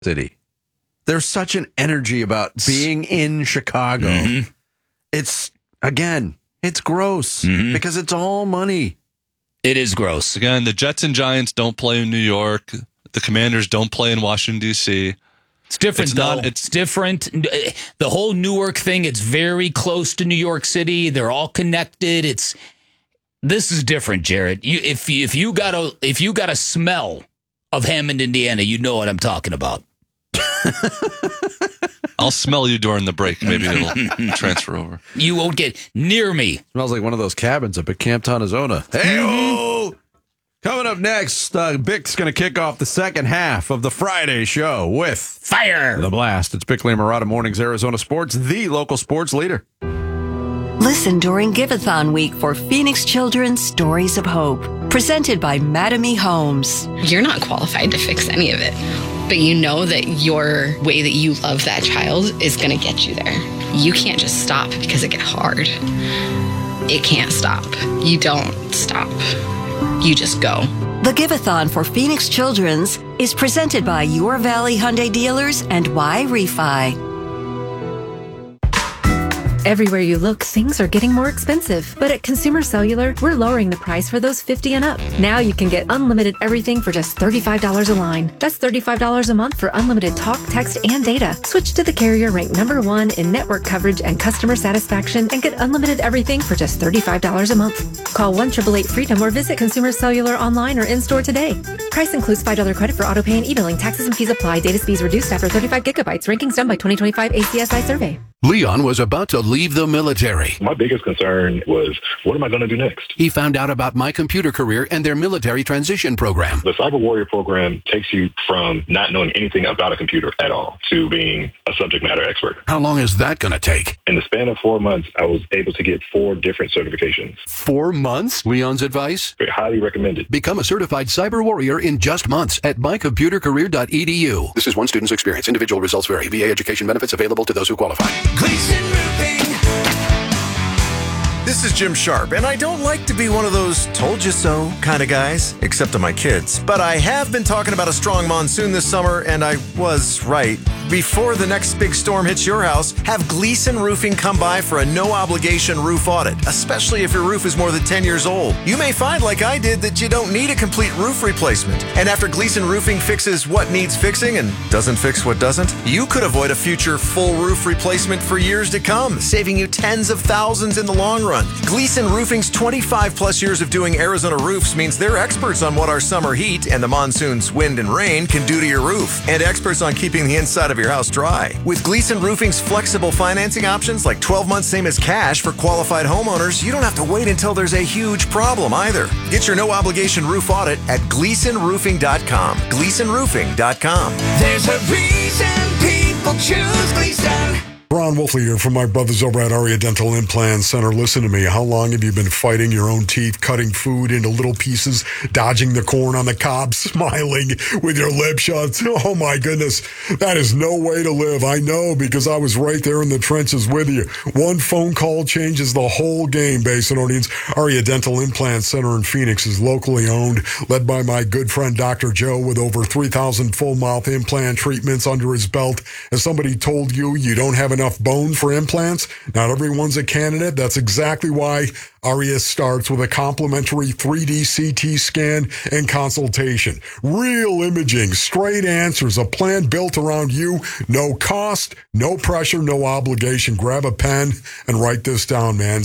city. There's such an energy about being in Chicago. Mm-hmm. It's gross because it's all money. It is gross. Again, the Jets and Giants don't play in New York. The Commanders don't play in Washington, D.C. It's different, It's different. The whole Newark thing, it's very close to New York City. They're all connected. This is different, Jared. If you got a smell of Hammond, Indiana, you know what I'm talking about. I'll smell you during the break. Maybe it'll transfer over. You won't get near me. Smells like one of those cabins up at Camp Tonazona. Hey-o! Coming up next, Bick's going to kick off the second half of the Friday show with Fire the Blast. It's Bickley and Murata Mornings, Arizona Sports, the local sports leader. Listen during Give-a-thon week for Phoenix Children's Stories of Hope, presented by Madame E. Homes. You're not qualified to fix any of it, but you know that your way that you love that child is going to get you there. You can't just stop because it gets hard. It can't stop. You don't stop. You just go. The Give-a-thon for Phoenix Children's is presented by Your Valley Hyundai Dealers and Y Refi. Everywhere you look, things are getting more expensive. But at Consumer Cellular, we're lowering the price for those 50 and up. Now you can get unlimited everything for just $35 a line. That's $35 a month for unlimited talk, text, and data. Switch to the carrier ranked #1 in network coverage and customer satisfaction and get unlimited everything for just $35 a month. Call 1-888-FREEDOM or visit Consumer Cellular online or in-store today. Price includes $5 credit for auto pay and e-billing. Taxes and fees apply. Data speeds reduced after 35 gigabytes. Rankings done by 2025 ACSI survey. Leon was about to leave the military. My biggest concern was, what am I going to do next? He found out about My Computer Career and their military transition program. The Cyber Warrior program takes you from not knowing anything about a computer at all to being a subject matter expert. How long is that going to take? In the span of 4 months, I was able to get 4 different certifications. 4 months? Leon's advice? Highly recommended. Become a certified cyber warrior in just months at mycomputercareer.edu. This is one student's experience. Individual results vary. VA education benefits available to those who qualify. Gleason Roofing. This is Jim Sharp, and I don't like to be one of those told you so kind of guys, except to my kids. But I have been talking about a strong monsoon this summer, and I was right. Before the next big storm hits your house, have Gleason Roofing come by for a no-obligation roof audit, especially if your roof is more than 10 years old. You may find, like I did, that you don't need a complete roof replacement. And after Gleason Roofing fixes what needs fixing and doesn't fix what doesn't, you could avoid a future full roof replacement for years to come, saving you tens of thousands in the long run. Gleason Roofing's 25-plus years of doing Arizona roofs means they're experts on what our summer heat and the monsoon's wind and rain can do to your roof, and experts on keeping the inside of your house dry. With Gleason Roofing's flexible financing options like 12 months same as cash for qualified homeowners, you don't have to wait until there's a huge problem either. Get your no-obligation roof audit at GleasonRoofing.com. GleasonRoofing.com. There's a reason people choose Gleason. Ron Wolfley here from my brothers over at Aria Dental Implant Center. Listen to me. How long have you been fighting your own teeth, cutting food into little pieces, dodging the corn on the cob, smiling with your lip shut? Oh, my goodness. That is no way to live. I know, because I was right there in the trenches with you. One phone call changes the whole game, Basinonians. Aria Dental Implant Center in Phoenix is locally owned, led by my good friend Dr. Joe, with over 3,000 full mouth implant treatments under his belt. As somebody told you, you don't have enough bone for implants? Not everyone's a candidate. That's exactly why Aria starts with a complimentary 3D CT scan and consultation. Real imaging, straight answers, a plan built around you. No cost, no pressure, no obligation. Grab a pen and write this down, man.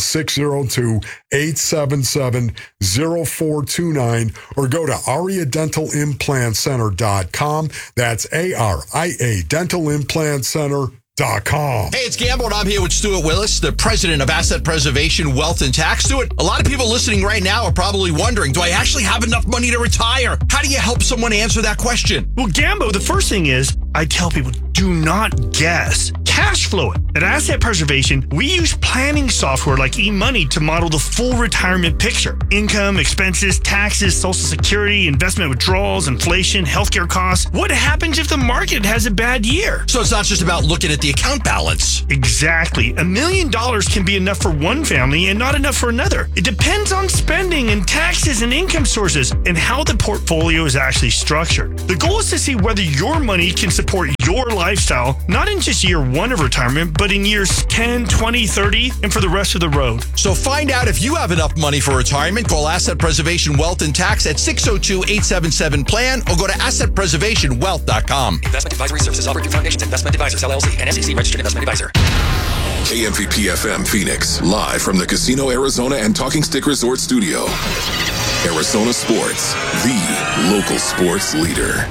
602-877-0429 or go to AriaDentalImplantCenter.com. That's ARIA Dental Implant Center.com. Hey, it's Gamble, and I'm here with Stuart Willis, the president of Asset Preservation, Wealth, and Tax. Stuart, a lot of people listening right now are probably wondering, do I actually have enough money to retire? How do you help someone answer that question? Well, Gambo, the first thing is, I tell people, do not guess. cash flow it. At Asset Preservation, we use planning software like eMoney to model the full retirement picture. Income, expenses, taxes, Social Security, investment withdrawals, inflation, healthcare costs. What happens if the market has a bad year? So it's not just about looking at the account balance. Exactly. $1 million can be enough for one family and not enough for another. It depends on spending and taxes and income sources and how the portfolio is actually structured. The goal is to see whether your money can support your lifestyle, not in just year one of retirement, but in years 10, 20, 30, and for the rest of the road. So find out if you have enough money for retirement. Call Asset Preservation Wealth and Tax at 602-877-PLAN or go to assetpreservationwealth.com. Investment advisory services offered through Foundations Investment Advisors, LLC, and SEC registered investment advisor. KMVP FM Phoenix, live from the Casino Arizona and Talking Stick Resort Studio. Arizona Sports, the local sports leader.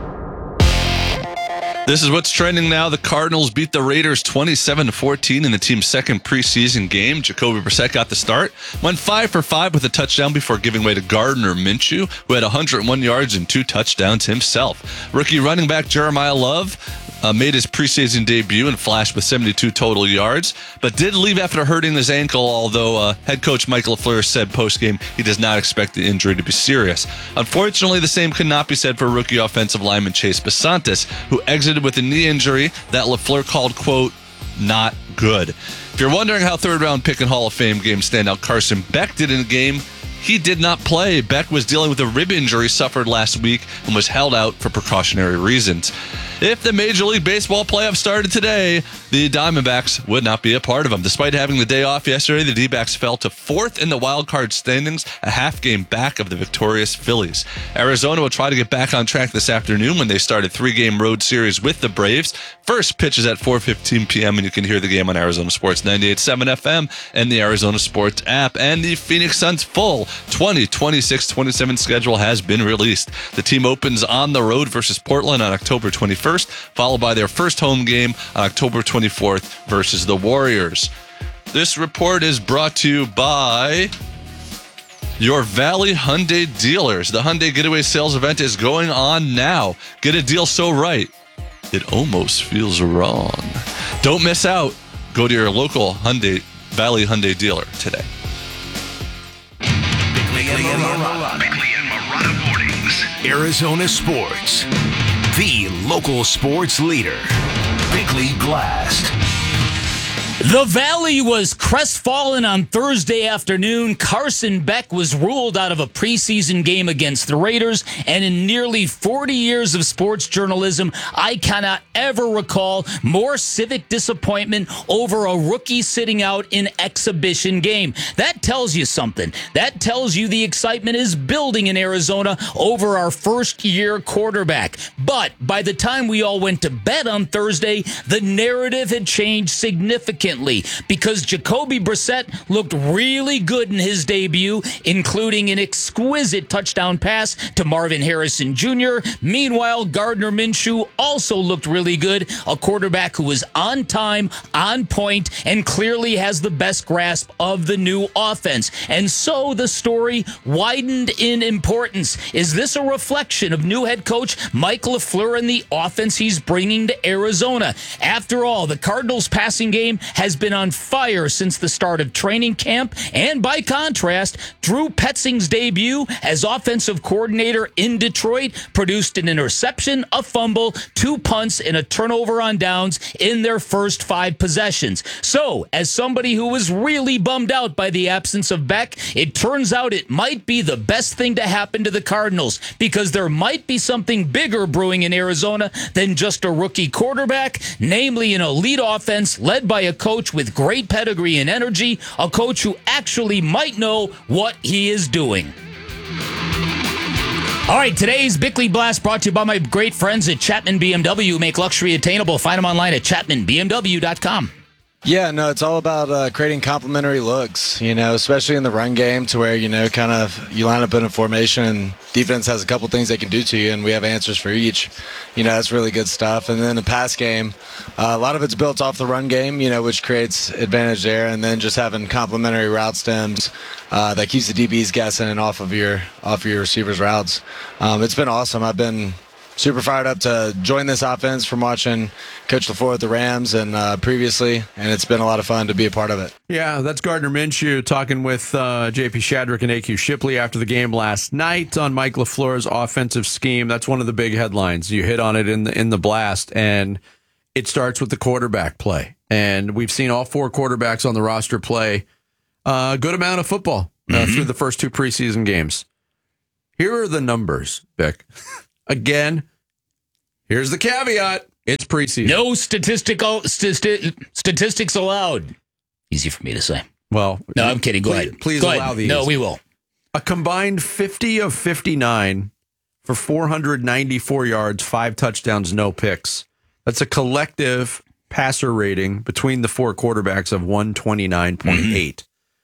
This is what's trending now. The Cardinals beat the Raiders 27-14 in the team's second preseason game. Jacoby Brissett got the start. Went 5 for 5 with a touchdown before giving way to Gardner Minshew, who had 101 yards and 2 touchdowns himself. Rookie running back Jeremiah Love made his preseason debut and flashed with 72 total yards, but did leave after hurting his ankle, although head coach Mike LaFleur said postgame he does not expect the injury to be serious. Unfortunately, the same could not be said for rookie offensive lineman Chase Basantis, who exited with a knee injury that LaFleur called, quote, not good. If you're wondering how third-round pick and Hall of Fame game standout Carson Beck did in the game, he did not play. Beck was dealing with a rib injury suffered last week and was held out for precautionary reasons. If the Major League Baseball playoffs started today, the Diamondbacks would not be a part of them. Despite having the day off yesterday, the D-backs fell to 4th in the wild card standings, a half game back of the victorious Phillies. Arizona will try to get back on track this afternoon when they start a 3-game road series with the Braves. First pitch is at 4:15 p.m., and you can hear the game on Arizona Sports 98.7 FM and the Arizona Sports app. And the Phoenix Suns' full 2026-27 schedule has been released. The team opens on the road versus Portland on October 21st, followed by their first home game on October 24th versus the Warriors. This report is brought to you by your Valley Hyundai dealers. The Hyundai Getaway Sales event is going on now. Get a deal so right, it almost feels wrong. Don't miss out. Go to your local Valley Hyundai dealer today. Bickley and Marotta Mornings. Arizona Sports, the local sports leader. Bickley Blast. The Valley was crestfallen on Thursday afternoon. Carson Beck was ruled out of a preseason game against the Raiders, and in nearly 40 years of sports journalism, I cannot ever recall more civic disappointment over a rookie sitting out in exhibition game. That tells you something. That tells you the excitement is building in Arizona over our first-year quarterback. But by the time we all went to bed on Thursday, the narrative had changed significantly, because Jacoby Brissett looked really good in his debut, including an exquisite touchdown pass to Marvin Harrison Jr. Meanwhile, Gardner Minshew also looked really good, a quarterback who was on time, on point, and clearly has the best grasp of the new offense. And so the story widened in importance. Is this a reflection of new head coach Mike LaFleur and the offense he's bringing to Arizona? After all, the Cardinals' passing game has been on fire since the start of training camp, and by contrast, Drew Petzing's debut as offensive coordinator in Detroit produced an interception, a fumble, 2 punts, and a turnover on downs in their first 5 possessions. So, as somebody who was really bummed out by the absence of Beck, it turns out it might be the best thing to happen to the Cardinals, because there might be something bigger brewing in Arizona than just a rookie quarterback, namely an elite offense led by a coach with great pedigree and energy, a coach who actually might know what he is doing. All right, today's Bickley Blast brought to you by my great friends at Chapman BMW, who make luxury attainable. Find them online at chapmanbmw.com. Yeah, no, it's all about creating complementary looks, especially in the run game, to where, you line up in a formation and defense has a couple things they can do to you, and we have answers for each. That's really good stuff. And then the pass game, a lot of it's built off the run game, which creates advantage there, and then just having complementary route stems that keeps the DBs guessing and off of your receivers' routes. It's been awesome. I've been super fired up to join this offense from watching Coach LaFleur at the Rams and previously, and it's been a lot of fun to be a part of it. Yeah, that's Gardner Minshew talking with JP Shadrick and AQ Shipley after the game last night on Mike LaFleur's offensive scheme. That's one of the big headlines. You hit on it in the blast, and it starts with the quarterback play. And we've seen all 4 quarterbacks on the roster play a good amount of football through the first 2 preseason games. Here are the numbers, Vic. Again, here's the caveat. It's preseason. No statistics allowed. Easy for me to say. Well, no, I'm kidding. Go ahead. Please Go allow ahead. these. No, we will. A combined 50 of 59 for 494 yards, 5 touchdowns, no picks. That's a collective passer rating between the 4 quarterbacks of 129.8.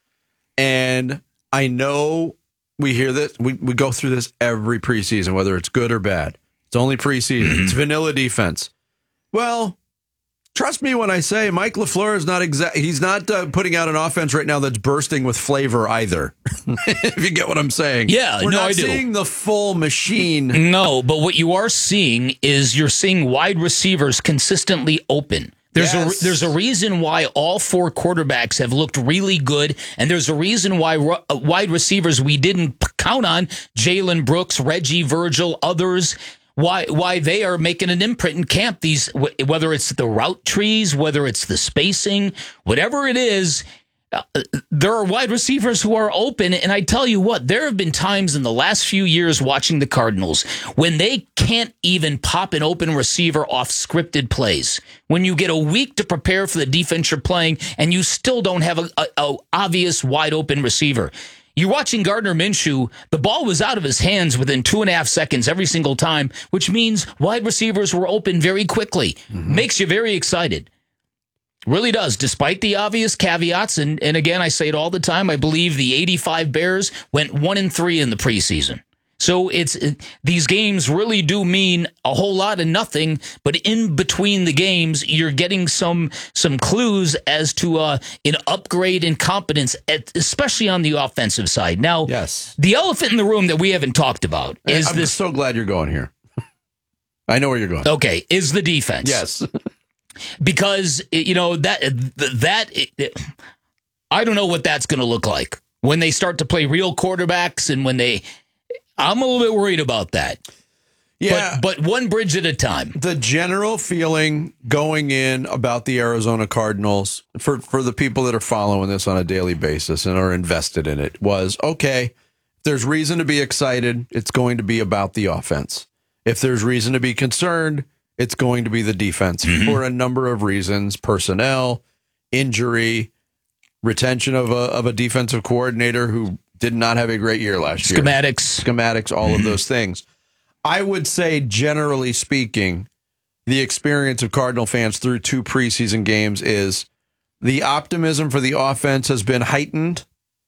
And I know we hear this. We go through this every preseason, whether it's good or bad. It's only preseason. It's vanilla defense. Well, trust me when I say Mike LaFleur is not he's not putting out an offense right now that's bursting with flavor either. If you get what I'm saying. Yeah, We're not I do. seeing the full machine. No, but what you are seeing is you're seeing wide receivers consistently open. There's a reason why all 4 quarterbacks have looked really good, and there's a reason why wide receivers we didn't count on, Jalen Brooks, Reggie, Virgil, others, why they are making an imprint in camp. These, whether it's the route trees, whether it's the spacing, whatever it is, there are wide receivers who are open. And I tell you what, there have been times in the last few years watching the Cardinals when they can't even pop an open receiver off scripted plays. When you get a week to prepare for the defense you're playing and you still don't have a obvious wide open receiver. You're watching Gardner Minshew, the ball was out of his hands within 2.5 seconds every single time, which means wide receivers were open very quickly. Makes you very excited. Really does, despite the obvious caveats. And again, I say it all the time. I believe the 85 Bears went 1-3 in the preseason. So these games really do mean a whole lot of nothing. But in between the games, you're getting some clues as to an upgrade in competence, especially on the offensive side. Now, yes, the elephant in the room that we haven't talked about is I'm so glad you're going here. I know where you're going. Okay, is the defense. Yes. Because, you know, that I don't know what that's going to look like when they start to play real quarterbacks and I'm a little bit worried about that. Yeah. But one bridge at a time. The general feeling going in about the Arizona Cardinals, for the people that are following this on a daily basis and are invested in it, was, okay, if there's reason to be excited, it's going to be about the offense. If there's reason to be concerned, it's going to be the defense for a number of reasons: personnel, injury, retention of a defensive coordinator who did not have a great year last year. Schematics, all of those things. I would say, generally speaking, the experience of Cardinal fans through 2 preseason games is the optimism for the offense has been heightened,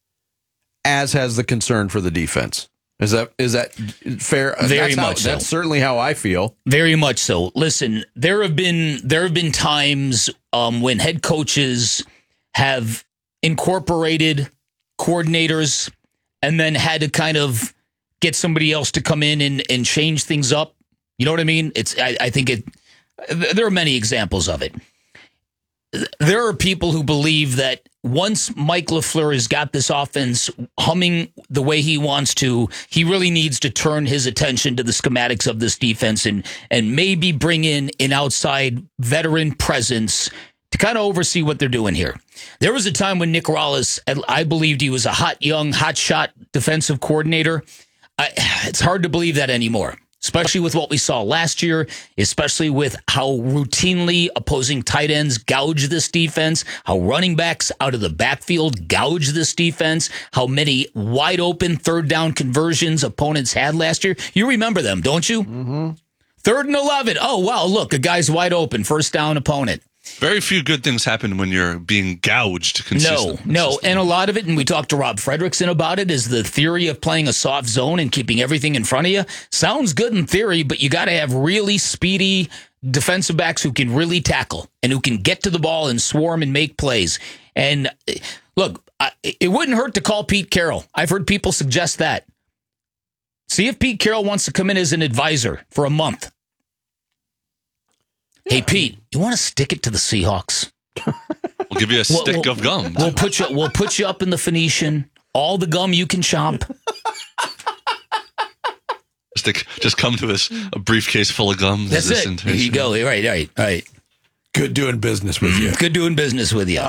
as has the concern for the defense. Is that fair? Very much so. That's certainly how I feel. Very much so. Listen, there have been times when head coaches have incorporated coordinators and then had to kind of get somebody else to come in and change things up. You know what I mean? I think there are many examples of it. There are people who believe that once Mike LaFleur has got this offense humming the way he wants to, he really needs to turn his attention to the schematics of this defense and maybe bring in an outside veteran presence to kind of oversee what they're doing here. There was a time when Nick Rallis, I believed he was a hot shot defensive coordinator. It's hard to believe that anymore, especially with what we saw last year, especially with how routinely opposing tight ends gouge this defense, how running backs out of the backfield gouge this defense, how many wide open 3rd down conversions opponents had last year. You remember them, don't you? 3rd and 11. Oh, wow, look, a guy's wide open, 1st down opponent. Very few good things happen when you're being gouged consistently. No. And a lot of it, and we talked to Rob Fredrickson about it, is the theory of playing a soft zone and keeping everything in front of you. Sounds good in theory, but you got to have really speedy defensive backs who can really tackle and who can get to the ball and swarm and make plays. And look, it wouldn't hurt to call Pete Carroll. I've heard people suggest that. See if Pete Carroll wants to come in as an advisor for a month Hey, Pete, you want to stick it to the Seahawks? We'll give you a stick of gum. We'll put you up in the Phoenician. All the gum you can chomp. Just come to us a briefcase full of gum. That's it. Here you go. Right. Good doing business with you. Good doing business with you.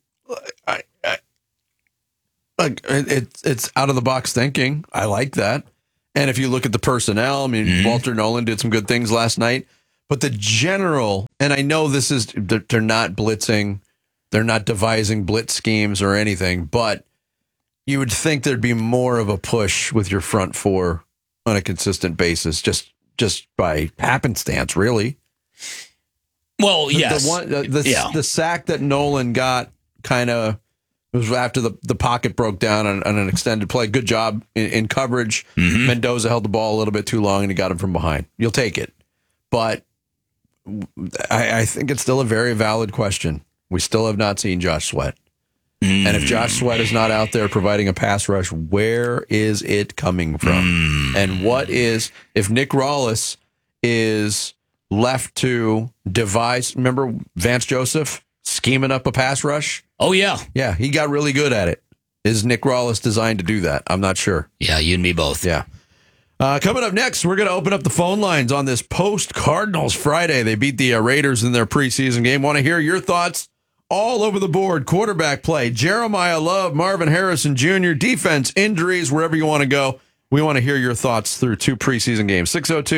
It's out of the box thinking. I like that. And if you look at the personnel, I mean, Walter Nolan did some good things last night. But the general, and I know this is, they're not blitzing, they're not devising blitz schemes or anything, but you would think there'd be more of a push with your front four on a consistent basis, just by happenstance, really. Well, yes. The sack that Nolan got kind of was after the pocket broke down on an extended play. Good job in coverage. Mendoza held the ball a little bit too long and he got him from behind. You'll take it. But I think it's still a very valid question. We still have not seen Josh Sweat. And if Josh Sweat is not out there providing a pass rush, where is it coming from? And what is, if Nick Rawlis is left to devise, remember Vance Joseph scheming up a pass rush? Oh, yeah. Yeah, he got really good at it. Is Nick Rawlis designed to do that? I'm not sure. Yeah, you and me both. Yeah. Coming up next, we're going to open up the phone lines on this post-Cardinals Friday. They beat the Raiders in their preseason game. Want to hear your thoughts all over the board. Quarterback play, Jeremiah Love, Marvin Harrison Jr., defense, injuries, wherever you want to go. We want to hear your thoughts through two preseason games.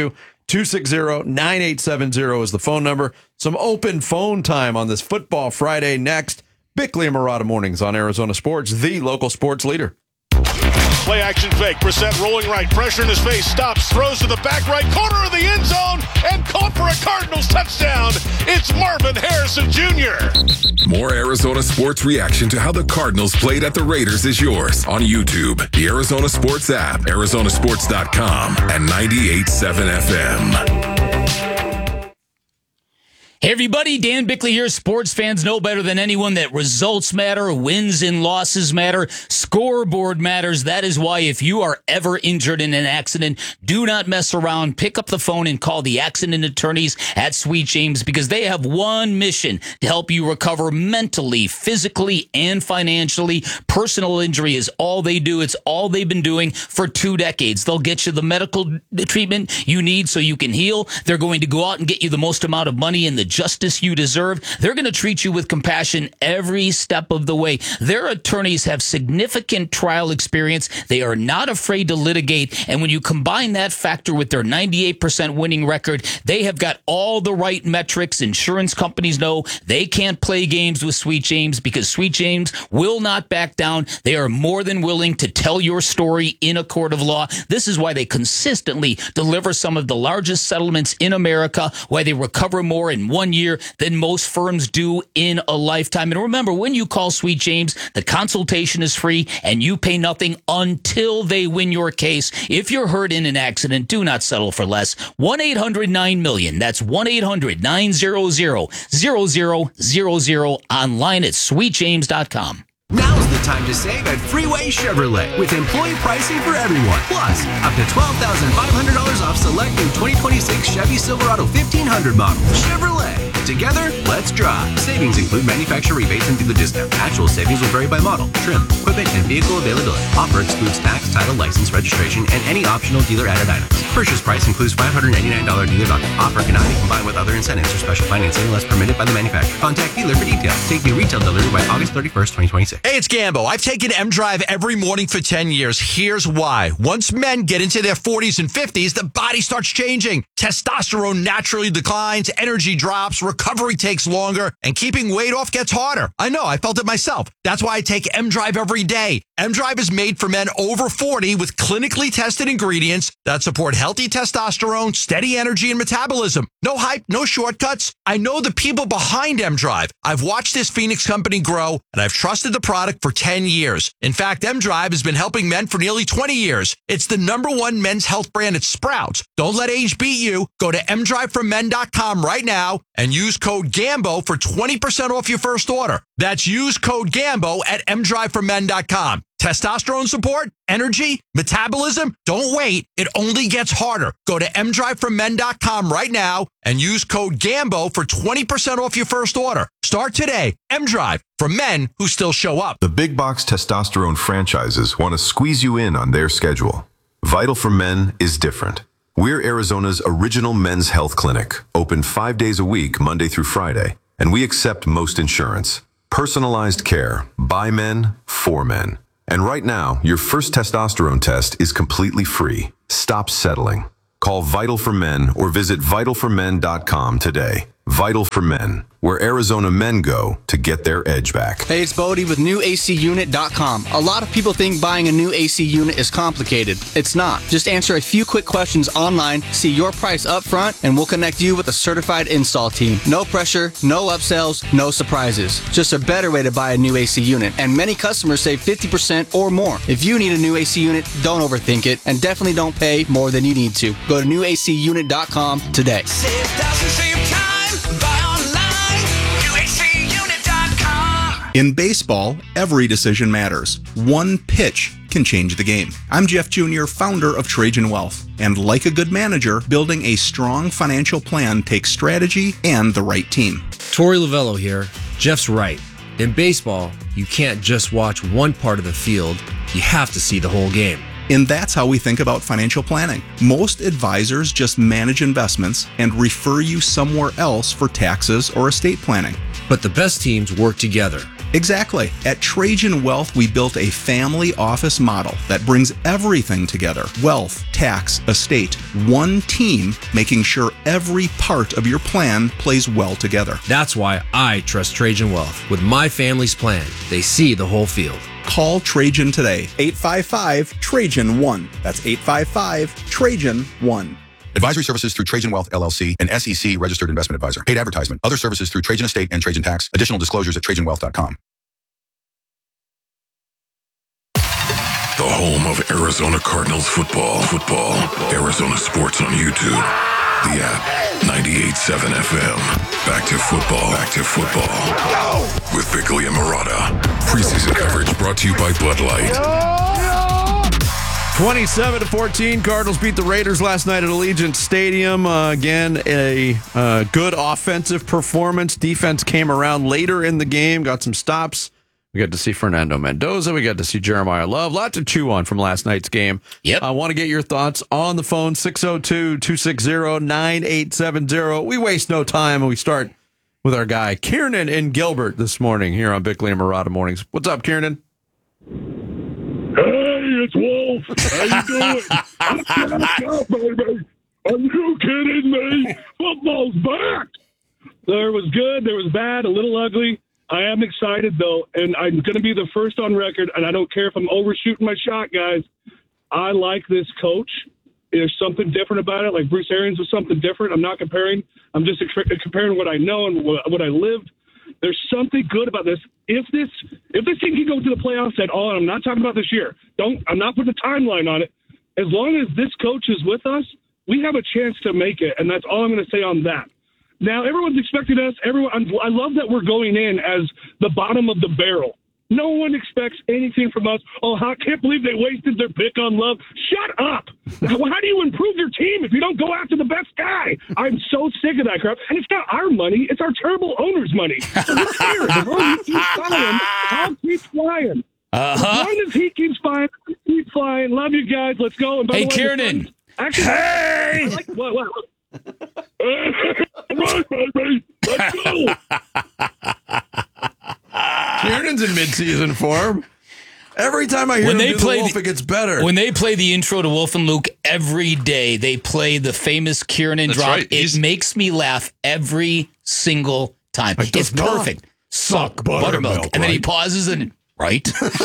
602-260-9870 is the phone number. Some open phone time on this Football Friday next. Bickley and Marotta Mornings on Arizona Sports, the local sports leader. Play action fake. Brissett rolling right. Pressure in his face. Stops. Throws to the back right corner of the end zone. And caught for a Cardinals touchdown. It's Marvin Harrison Jr. More Arizona sports reaction to how the Cardinals played at the Raiders is yours on YouTube, the Arizona Sports app, arizonasports.com, and 98.7 FM. Hey, everybody, Dan Bickley here. Sports fans know better than anyone that results matter, wins and losses matter, scoreboard matters. That is why if you are ever injured in an accident, do not mess around. Pick up the phone and call the accident attorneys at Sweet James because they have one mission to help you recover mentally, physically, and financially. Personal injury is all they do. It's all they've been doing for 2 decades. They'll get you the medical treatment you need so you can heal. They're going to go out and get you the most amount of money and the justice you deserve. They're going to treat you with compassion every step of the way. Their attorneys have significant trial experience. They are not afraid to litigate. And when you combine that factor with their 98% winning record, they have got all the right metrics. Insurance companies know they can't play games with Sweet James because Sweet James will not back down. They are more than willing to tell your story in a court of law. This is why they consistently deliver some of the largest settlements in America, why they recover more in 1 year than most firms do in a lifetime. And remember, when you call Sweet James, the consultation is free and you pay nothing until they win your case. If you're hurt in an accident, do not settle for less. 1-800-9-MILLION. That's 1-800-900-0000 online at sweetjames.com. Now's the time to save at Freeway Chevrolet with employee pricing for everyone. Plus, up to $12,500 off select new 2026 Chevy Silverado 1500 model. Chevrolet. Together, let's drive. Savings include manufacturer rebates and dealer discount. Actual savings will vary by model, trim, equipment, and vehicle availability. Offer excludes tax, title, license, registration, and any optional dealer-added items. Purchase price includes $589 dealer value. Offer cannot be combined with other incentives or special financing unless permitted by the manufacturer. Contact dealer for details. Take new retail delivery by August 31st, 2026. Hey, it's Gambo. I've taken M-Drive every morning for 10 years. Here's why. Once men get into their 40s and 50s, the body starts changing. Testosterone naturally declines, energy drops, recovery takes longer, and keeping weight off gets harder. I know, I felt it myself. That's why I take M-Drive every day. M-Drive is made for men over 40 with clinically tested ingredients that support healthy testosterone, steady energy, and metabolism. No hype, no shortcuts. I know the people behind M-Drive. I've watched this Phoenix company grow, and I've trusted the product for 10 years. In fact, M-Drive has been helping men for nearly 20 years. It's the #1 men's health brand at Sprouts. Don't let age beat you. Go to mdriveformen.com right now and use code GAMBO for 20% off your first order. That's use code GAMBO at mdriveformen.com. Testosterone support, energy, metabolism, don't wait. It only gets harder. Go to mdriveformen.com right now and use code GAMBO for 20% off your first order. Start today. mDrive, for men who still show up. The big box testosterone franchises want to squeeze you in on their schedule. Vital for Men is different. We're Arizona's original men's health clinic, open 5 days a week, Monday through Friday, and we accept most insurance. Personalized care, by men, for men. And right now, your first testosterone test is completely free. Stop settling. Call Vital for Men or visit vitalformen.com today. Vital for Men, where Arizona men go to get their edge back. Hey, it's Bodie with NewACUnit.com. A lot of people think buying a new AC unit is complicated. It's not. Just answer a few quick questions online, see your price up front, and we'll connect you with a certified install team. No pressure, no upsells, no surprises. Just a better way to buy a new AC unit. And many customers save 50% or more. If you need a new AC unit, don't overthink it, and definitely don't pay more than you need to. Go to NewACUnit.com today. Save thousands, save time. Buy online. NewACUnit.com. In baseball, every decision matters. One pitch can change the game. I'm Jeff Jr., founder of Trajan Wealth. And like a good manager, building a strong financial plan takes strategy and the right team. Torey Lavello here. Jeff's right. In baseball, you can't just watch one part of the field. You have to see the whole game. And that's how we think about financial planning. Most advisors just manage investments and refer you somewhere else for taxes or estate planning. But the best teams work together. Exactly. At Trajan Wealth, we built a family office model that brings everything together. Wealth, tax, estate, one team, making sure every part of your plan plays well together. That's why I trust Trajan Wealth. With my family's plan, they see the whole field. Call Trajan today, 855-TRAJAN-1. That's 855-TRAJAN-1. Advisory services through Trajan Wealth, LLC, an SEC registered investment advisor. Paid advertisement. Other services through Trajan Estate and Trajan Tax. Additional disclosures at TrajanWealth.com. The home of Arizona Cardinals football. Arizona Sports on YouTube. The app. 98.7 FM. Back to football. With Bickley and Marotta. Preseason coverage brought to you by Bud Light. 27-14, Cardinals beat the Raiders last night at Allegiant Stadium. Again, a good offensive performance. Defense came around later in the game, got some stops. We got to see Fernando Mendoza. We got to see Jeremiah Love. Lot to chew on from last night's game. Yep. I want to get your thoughts on the phone, 602-260-9870. We waste no time, and we start with our guy, Kiernan in Gilbert, this morning here on Bickley and Marotta Mornings. What's up, Kiernan? Hey, it's Wolf. How you doing? I'm back up, baby. Are you kidding me? Football's back. There was good, there was bad, a little ugly. I am excited, though, and I'm going to be the first on record, and I don't care if I'm overshooting my shot, guys. I like this coach. There's something different about it. Like Bruce Arians was something different. I'm not comparing. I'm just comparing what I know and what I lived. There's something good about this. If this team can go to the playoffs at all, and I'm not talking about this year. I'm not putting a timeline on it. As long as this coach is with us, we have a chance to make it, and that's all I'm going to say on that. Now, everyone's expecting us. I love that we're going in as the bottom of the barrel. No one expects anything from us. Oh, I can't believe they wasted their pick on Love. Shut up. How do you improve your team if you don't go after the best guy? I'm so sick of that crap. And it's not our money. It's our terrible owner's money. So who cares? As long as he keeps flying, I'll keep flying. As long as he keeps flying, I'll keep flying. Love you guys. Let's go. And by hey, the way, Kiernan. Actually, hey! What? Right, baby. Let's go. Kiernan's in midseason form. Every time I hear him do the Wolf, it gets better. When they play the intro to Wolf and Luke every day, they play the famous Kiernan drop. Right. It makes me laugh every single time. It's perfect. Suck buttermilk. And then he pauses and, right?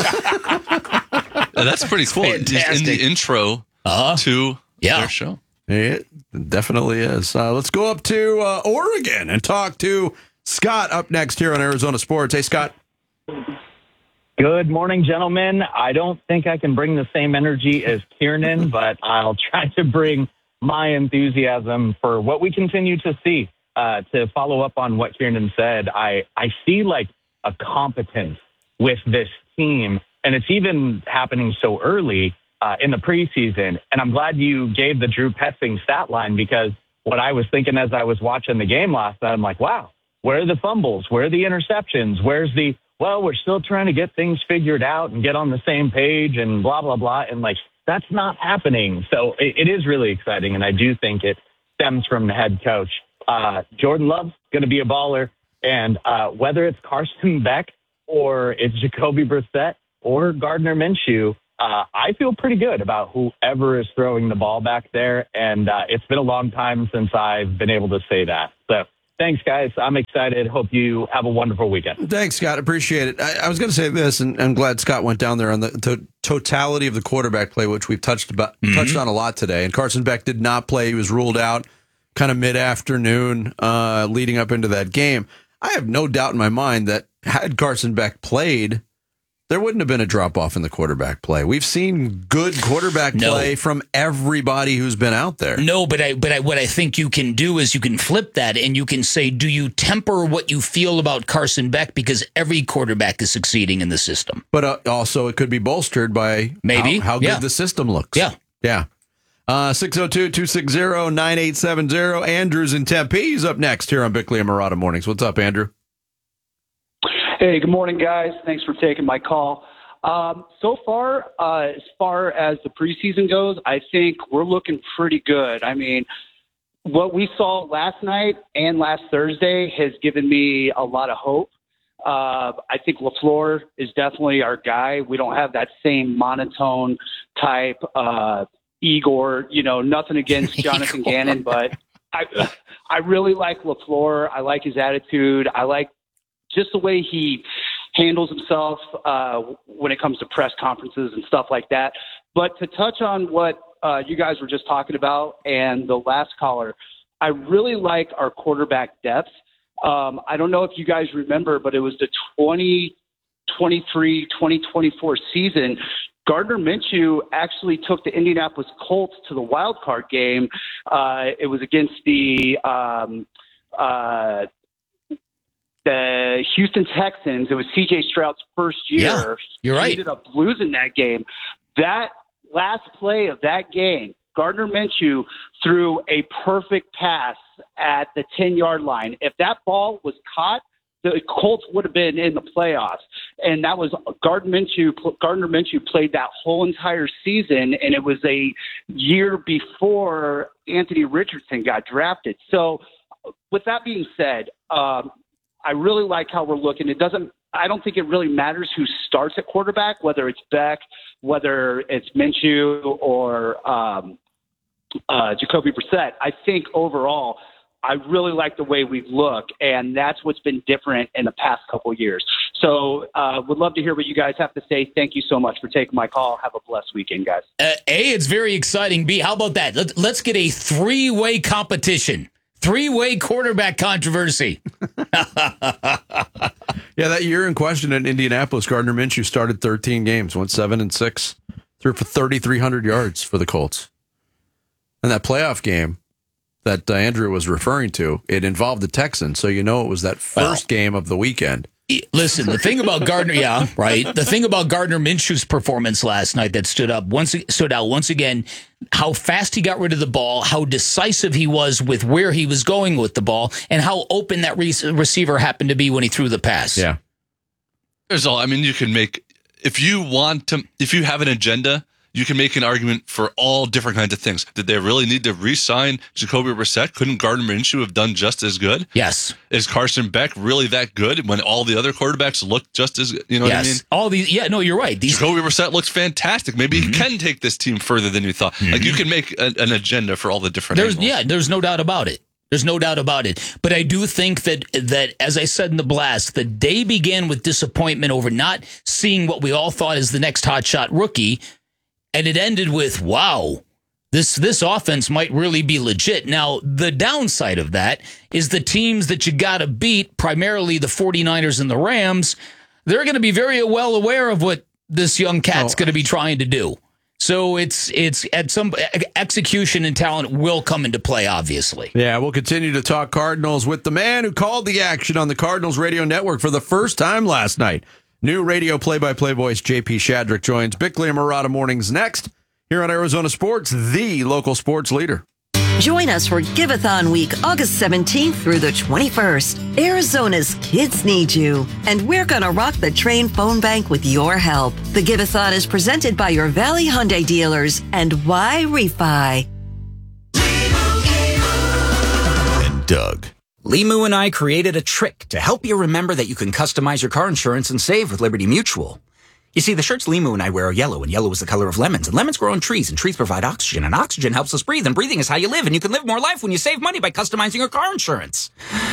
That's pretty cool. He's in the intro to their show. It definitely is. Let's go up to Oregon and talk to Scott up next here on Arizona Sports. Hey, Scott. Good morning, gentlemen. I don't think I can bring the same energy as Kiernan, but I'll try to bring my enthusiasm for what we continue to see. To follow up on what Kiernan said, I see like a competence with this team. And it's even happening so early in the preseason. And I'm glad you gave the Drew Petzing stat line, because what I was thinking as I was watching the game last night, I'm like, wow, where are the fumbles? Where are the interceptions? Where's the, well, we're still trying to get things figured out and get on the same page and blah, blah, blah. And like, that's not happening. So it is really exciting. And I do think it stems from the head coach. Jordan Love's going to be a baller. And whether it's Carson Beck or it's Jacoby Brissett or Gardner Minshew, I feel pretty good about whoever is throwing the ball back there. And it's been a long time since I've been able to say that. So thanks, guys. I'm excited. Hope you have a wonderful weekend. Thanks, Scott. Appreciate it. I was going to say this, and I'm glad Scott went down there on the totality of the quarterback play, which we've touched on a lot today. And Carson Beck did not play. He was ruled out kind of mid-afternoon leading up into that game. I have no doubt in my mind that had Carson Beck played, there wouldn't have been a drop-off in the quarterback play. We've seen good quarterback play from everybody who's been out there. No, but what I think you can do is you can flip that and you can say, do you temper what you feel about Carson Beck because every quarterback is succeeding in the system? But also it could be bolstered by maybe how good the system looks. Yeah. 602-260-9870. Andrew's in Tempe. He's up next here on Bickley and Marotta Mornings. What's up, Andrew? Hey, good morning, guys. Thanks for taking my call. So far, as far as the preseason goes, I think we're looking pretty good. I mean, what we saw last night and last Thursday has given me a lot of hope. I think LaFleur is definitely our guy. We don't have that same monotone type Igor, nothing against Jonathan Gannon, but I really like LaFleur. I like his attitude. I like just the way he handles himself when it comes to press conferences and stuff like that. But to touch on what you guys were just talking about and the last caller, I really like our quarterback depth. I don't know if you guys remember, but it was the 2023-2024 season. Gardner Minshew actually took the Indianapolis Colts to the wild card game. It was against the Houston Texans. It was C.J. Stroud's first year. Yeah, you're right. He ended up losing that game. That last play of that game, Gardner Minshew threw a perfect pass at the 10-yard line. If that ball was caught, the Colts would have been in the playoffs. And that was Gardner Minshew played that whole entire season, and it was a year before Anthony Richardson got drafted. So with that being said, I really like how we're looking. I don't think it really matters who starts at quarterback, whether it's Beck, whether it's Minshew or Jacoby Brissett. I think overall, I really like the way we look, and that's what's been different in the past couple of years. So would love to hear what you guys have to say. Thank you so much for taking my call. Have a blessed weekend, guys. A, it's very exciting. B, how about that? Let's get a three-way competition. Three-way quarterback controversy. Yeah, that year in question in Indianapolis, Gardner Minshew started 13 games, went 7-6, threw for 3,300 yards for the Colts. And that playoff game that Andrew was referring to, it involved the Texans, so it was that first game of the weekend. Listen, the thing about Gardner, the thing about Gardner Minshew's performance last night that stood out once again, how fast he got rid of the ball, how decisive he was with where he was going with the ball, and how open that receiver happened to be when he threw the pass. Yeah. You can make, if you have an agenda, you can make an argument for all different kinds of things. Did they really need to re-sign Jacoby Brissett? Couldn't Gardner Minshew have done just as good? Yes. Is Carson Beck really that good when all the other quarterbacks look just as good? You know what I mean? All these, you're right. Jacoby Brissett looks fantastic. Maybe he can take this team further than you thought. Like you can make an agenda for all the different angles. There's no doubt about it. There's no doubt about it. But I do think that, as I said in the blast, the day began with disappointment over not seeing what we all thought is the next hotshot rookie. And it ended with, wow, this offense might really be legit. Now, the downside of that is the teams that you got to beat, primarily the 49ers and the Rams, they're going to be very well aware of what this young cat's going to be trying to do. So it's at some execution and talent will come into play, obviously. Yeah, we'll continue to talk Cardinals with the man who called the action on the Cardinals radio network for the first time last night. New radio play-by-play voice JP Shadrick joins Bickley and Murata mornings next here on Arizona Sports, the local sports leader. Join us for Giveathon Week, August 17th through the 21st. Arizona's kids need you, and we're going to rock the Train phone bank with your help. The Giveathon is presented by your Valley Hyundai dealers and Y Refi. And Doug. Limu and I created a trick to help you remember that you can customize your car insurance and save with Liberty Mutual. You see, the shirts Limu and I wear are yellow, and yellow is the color of lemons. And lemons grow on trees, and trees provide oxygen. And oxygen helps us breathe, and breathing is how you live. And you can live more life when you save money by customizing your car insurance.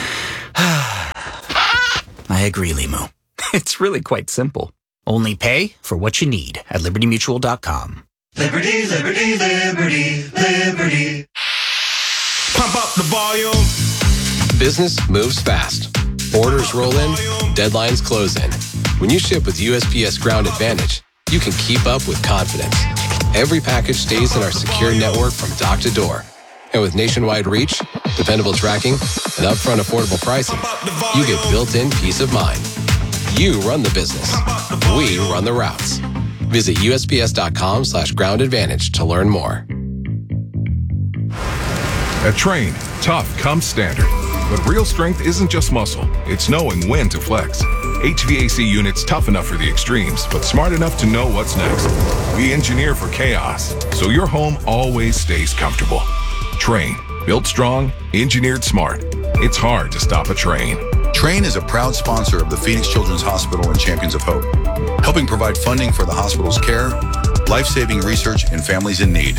I agree, Limu. It's really quite simple. Only pay for what you need at LibertyMutual.com. Liberty, liberty, liberty, liberty. Pump up the volume. Business moves fast. Orders roll in, deadlines close in. When you ship with USPS Ground Advantage, you can keep up with confidence. Every package stays in our secure network from dock to door. And with nationwide reach, dependable tracking, and upfront affordable pricing, you get built-in peace of mind. You run the business. We run the routes. Visit USPS.com/Ground Advantage to learn more. At Train, tough comes standard. But real strength isn't just muscle. It's knowing when to flex. HVAC units tough enough for the extremes, but smart enough to know what's next. We engineer for chaos, so your home always stays comfortable. Train, built strong, engineered smart. It's hard to stop a train. Train is a proud sponsor of the Phoenix Children's Hospital and Champions of Hope, helping provide funding for the hospital's care, life-saving research, and families in need.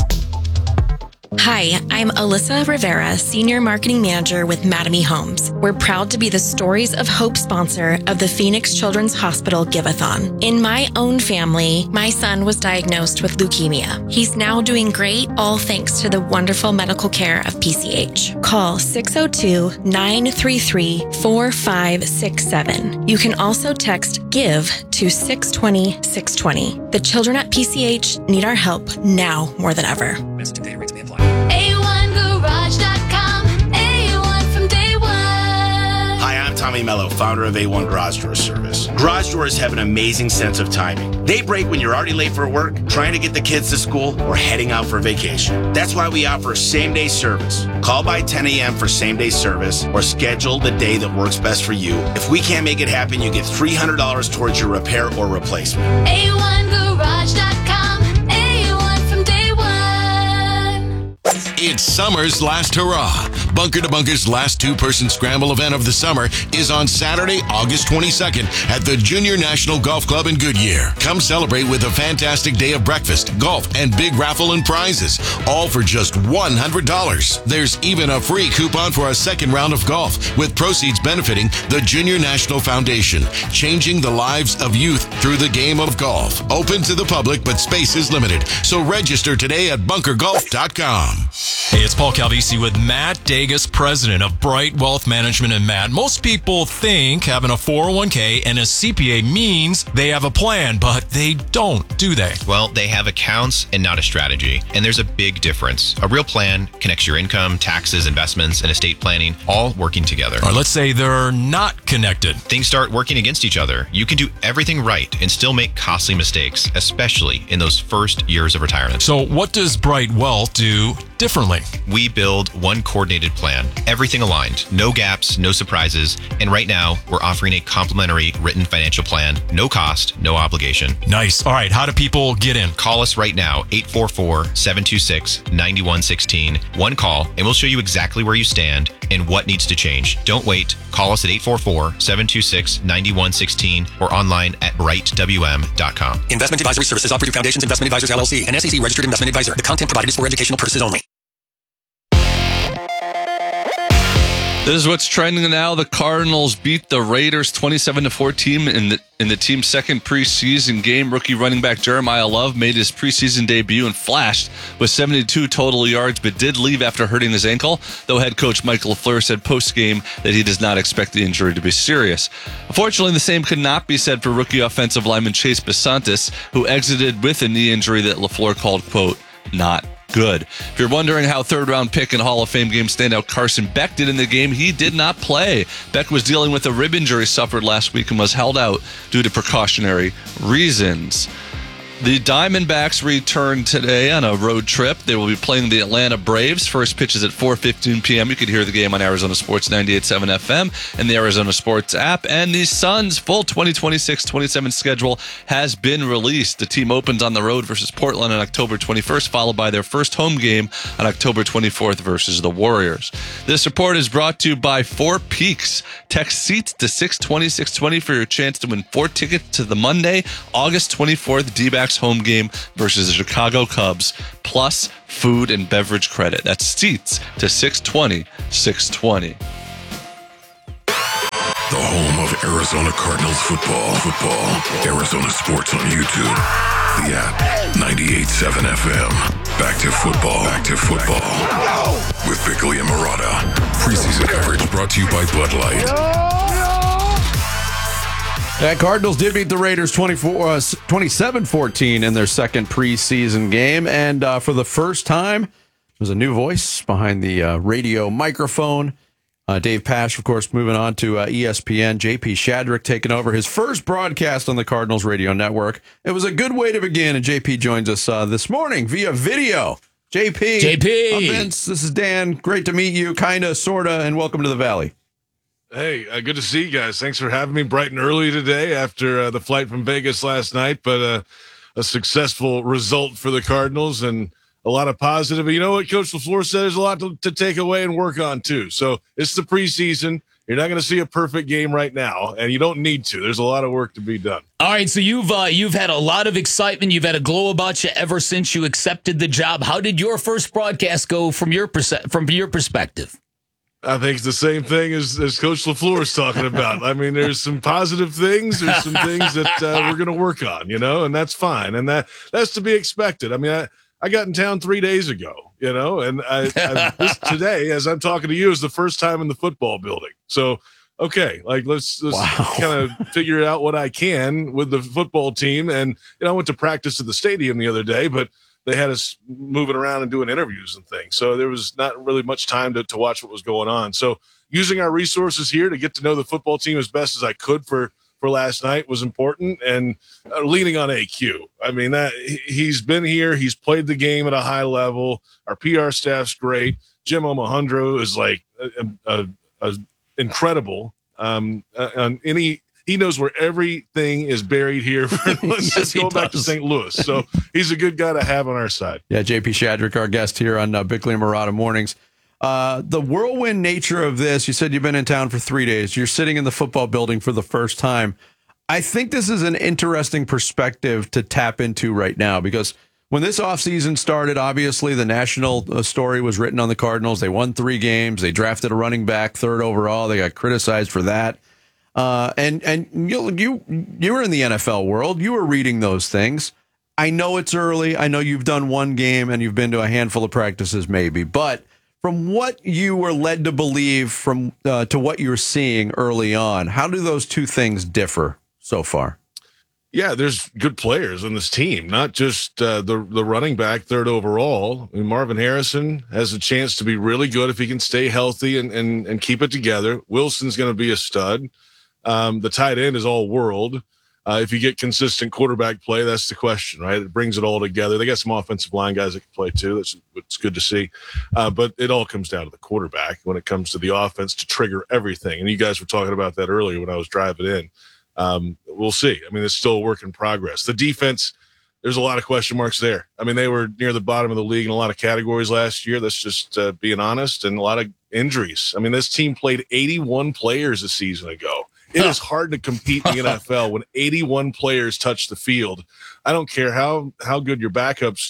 Hi, I'm Alyssa Rivera, Senior Marketing Manager with Mattamy Homes. We're proud to be the Stories of Hope sponsor of the Phoenix Children's Hospital Giveathon. In my own family, my son was diagnosed with leukemia. He's now doing great, all thanks to the wonderful medical care of PCH. Call 602-933-4567. You can also text GIVE to 620-620. The children at PCH need our help now more than ever. A1Garage.com, A1 from day one. Hi, I'm Tommy Mello, founder of A1 Garage Door Service. Garage doors have an amazing sense of timing. They break when you're already late for work, trying to get the kids to school, or heading out for vacation. That's why we offer same-day service. Call by 10 a.m. for same-day service, or schedule the day that works best for you. If we can't make it happen, you get $300 towards your repair or replacement. A1Garage.com, A1 from day one. It's summer's last hurrah. Bunker to Bunker's last two-person scramble event of the summer is on Saturday, August 22nd at the Junior National Golf Club in Goodyear. Come celebrate with a fantastic day of breakfast, golf, and big raffle and prizes, all for just $100. There's even a free coupon for a second round of golf, with proceeds benefiting the Junior National Foundation, changing the lives of youth through the game of golf. Open to the public, but space is limited, so register today at bunkergolf.com. Hey, it's Paul Calvisi with Matt Dagus, president of Bright Wealth Management. And Matt, most people think having a 401k and a CPA means they have a plan, but they don't, do they? Well, they have accounts and not a strategy. And there's a big difference. A real plan connects your income, taxes, investments, and estate planning all working together. Or let's say they're not connected. Things start working against each other. You can do everything right and still make costly mistakes, especially in those first years of retirement. So what does Bright Wealth do differently? We build one coordinated plan, everything aligned, no gaps, no surprises. And right now, we're offering a complimentary written financial plan, no cost, no obligation. Nice. All right, how do people get in? Call us right now, 844-726-9116. One call, and we'll show you exactly where you stand and what needs to change. Don't wait. Call us at 844-726-9116 or online at brightwm.com. Investment advisory services offered through Foundations Investment Advisors, LLC, an SEC registered investment advisor. The content provided is for educational purposes only. This is what's trending now. The Cardinals beat the Raiders 27-14 in the team's second preseason game. Rookie running back Jeremiah Love made his preseason debut and flashed with 72 total yards, but did leave after hurting his ankle, though head coach Mike LaFleur said post-game that he does not expect the injury to be serious. Unfortunately, the same could not be said for rookie offensive lineman Chase Besantis, who exited with a knee injury that LaFleur called, quote, not good. If you're wondering how third-round pick and Hall of Fame game standout Carson Beck did in the game, he did not play. Beck was dealing with a rib injury suffered last week and was held out due to precautionary reasons. The Diamondbacks return today on a road trip. They will be playing the Atlanta Braves. First pitch is at 4:15 p.m. You can hear the game on Arizona Sports 98.7 FM and the Arizona Sports app. And the Suns' full 2026-27 schedule has been released. The team opens on the road versus Portland on October 21st, followed by their first home game on October 24th versus the Warriors. This report is brought to you by Four Peaks. Text SEATS to 620-620 for your chance to win 4 tickets to the Monday, August 24th D-backs home game versus the Chicago Cubs, plus food and beverage credit. That's SEATS to 620-620. The home of Arizona Cardinals football. Arizona Sports on YouTube. The app, 98.7 FM. Back to football. With Bickley and Murata. Preseason coverage brought to you by Bud Light. Yeah, Cardinals did beat the Raiders 27-14 in their second preseason game. And for the first time, there's a new voice behind the radio microphone. Dave Pasch, of course, moving on to ESPN. JP Shadrick taking over his first broadcast on the Cardinals radio network. It was a good way to begin, and JP joins us this morning via video. JP. I'm Vince. This is Dan. Great to meet you, kind of, sort of, and welcome to the Valley. Hey, good to see you guys. Thanks for having me bright and early today after the flight from Vegas last night, but a successful result for the Cardinals and a lot of positive. You know what Coach LaFleur said, there's a lot to take away and work on too. So it's the preseason. You're not going to see a perfect game right now, and you don't need to. There's a lot of work to be done. All right, so you've had a lot of excitement. You've had a glow about you ever since you accepted the job. How did your first broadcast go from your perspective? I think it's the same thing as Coach LaFleur is talking about. I mean, there's some positive things. There's some things that we're going to work on, and that's fine. And that's to be expected. I mean, I got in town 3 days ago, and this today, as I'm talking to you, is the first time in the football building. So, okay, let's kind of figure out what I can with the football team. And, I went to practice at the stadium the other day, but they had us moving around and doing interviews and things. So there was not really much time to watch what was going on. So using our resources here to get to know the football team as best as I could for last night was important, and leaning on AQ. I mean, that he's been here. He's played the game at a high level. Our PR staff's great. Jim Omohundro is incredible. He knows where everything is buried here. Let's go back to St. Louis. So he's a good guy to have on our side. Yeah, JP Shadrick, our guest here on Bickley and Murata Mornings. The whirlwind nature of this, you said you've been in town for 3 days. You're sitting in the football building for the first time. I think this is an interesting perspective to tap into right now, because when this offseason started, obviously the national story was written on the Cardinals. They won 3 games. They drafted a running back, 3rd overall. They got criticized for that. And you were in the NFL world. You were reading those things. I know it's early. I know you've done 1 game and you've been to a handful of practices maybe, but from what you were led to believe to what you're seeing early on, how do those two things differ so far? Yeah, there's good players on this team, not just the running back, 3rd overall. I mean, Marvin Harrison has a chance to be really good if he can stay healthy and keep it together. Wilson's going to be a stud. The tight end is all world. If you get consistent quarterback play, that's the question, right? It brings it all together. They got some offensive line guys that can play too. It's good to see. But it all comes down to the quarterback when it comes to the offense to trigger everything. And you guys were talking about that earlier when I was driving in. We'll see. I mean, it's still a work in progress. The defense, there's a lot of question marks there. I mean, they were near the bottom of the league in a lot of categories last year. That's just being honest, and a lot of injuries. I mean, this team played 81 players a season ago. It is hard to compete in the NFL when 81 players touch the field. I don't care how good your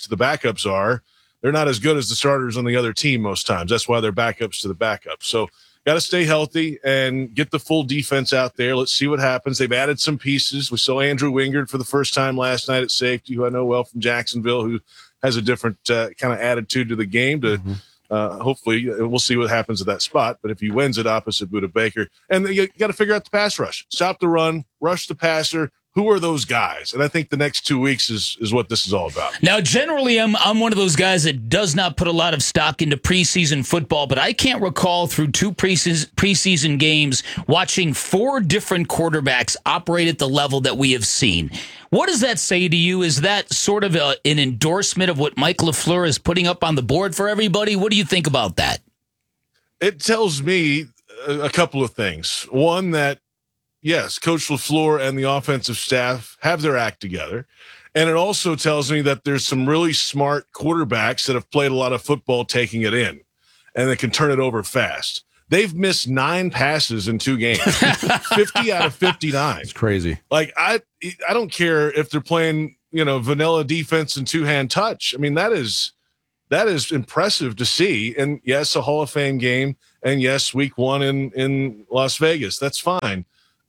backups are. They're not as good as the starters on the other team most times. That's why they're backups to the backups. So got to stay healthy and get the full defense out there. Let's see what happens. They've added some pieces. We saw Andrew Wingard for the first time last night at safety, who I know well from Jacksonville, who has a different kind of attitude to the game. Hopefully, we'll see what happens at that spot. But if he wins it opposite Budda Baker, and you got to figure out the pass rush, stop the run, rush the passer. Who are those guys? And I think the next 2 weeks is what this is all about. Now, generally, I'm one of those guys that does not put a lot of stock into preseason football, but I can't recall through 2 preseason games watching 4 different quarterbacks operate at the level that we have seen. What does that say to you? Is that sort of an endorsement of what Mike LaFleur is putting up on the board for everybody? What do you think about that? It tells me a couple of things. One, that yes, Coach LaFleur and the offensive staff have their act together. And it also tells me that there's some really smart quarterbacks that have played a lot of football taking it in, and they can turn it over fast. They've missed 9 passes in 2 games, 50 out of 59. It's crazy. Like, I don't care if they're playing, vanilla defense and 2-hand touch. I mean, that is impressive to see. And yes, a Hall of Fame game. And yes, week 1 in Las Vegas. That's fine.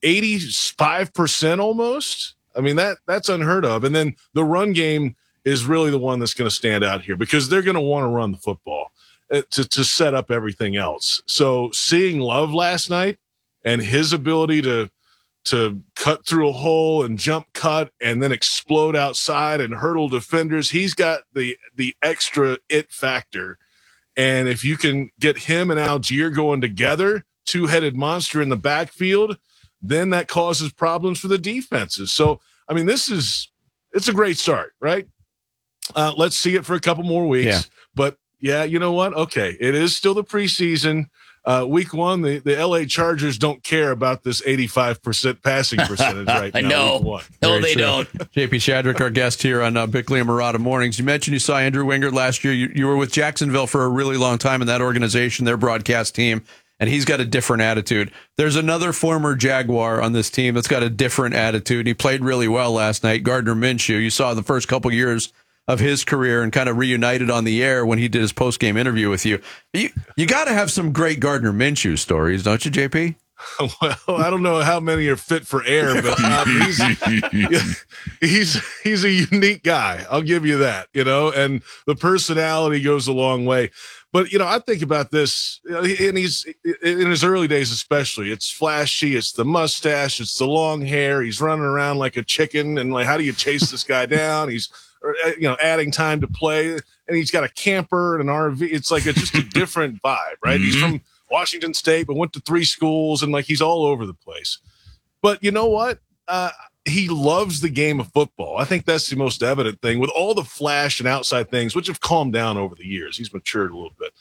85% almost. I mean, that's unheard of. And then the run game is really the one that's going to stand out here, because they're going to want to run the football to set up everything else. So seeing Love last night and his ability to cut through a hole and jump cut and then explode outside and hurdle defenders, he's got the extra it factor. And if you can get him and Algier going together, 2-headed monster in the backfield, then that causes problems for the defenses. So, I mean, it's a great start, right? Let's see it for a couple more weeks. Yeah. But, yeah, you know what? Okay, it is still the preseason. Week 1, the LA Chargers don't care about this 85% passing percentage right now. I know. No, they don't. JP Shadrick, our guest here on Bickley and Murata Mornings. You mentioned you saw Andrew Wingard last year. You were with Jacksonville for a really long time in that organization, their broadcast team. And he's got a different attitude. There's another former Jaguar on this team that's got a different attitude. He played really well last night, Gardner Minshew. You saw the first couple years of his career and kind of reunited on the air when he did his post-game interview with you. You got to have some great Gardner Minshew stories, don't you, JP? Well, I don't know how many are fit for air, but he's a unique guy. I'll give you that, and the personality goes a long way. But, I think about this, and he's in his early days, especially. It's flashy. It's the mustache. It's the long hair. He's running around like a chicken. And like, how do you chase this guy down? He's, adding time to play, and he's got a camper and an RV. It's like just a different vibe, right? Mm-hmm. He's from Washington State, but went to 3 schools, and like he's all over the place. But you know what? He loves the game of football. I think that's the most evident thing, with all the flash and outside things, which have calmed down over the years. He's matured a little bit.